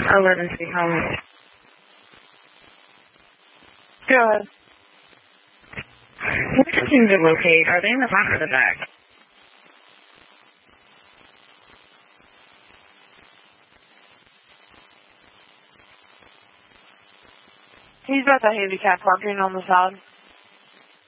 emergency home. Go ahead. Which seem to locate? Are they in the front or the back? He's at the handicap parking on the side.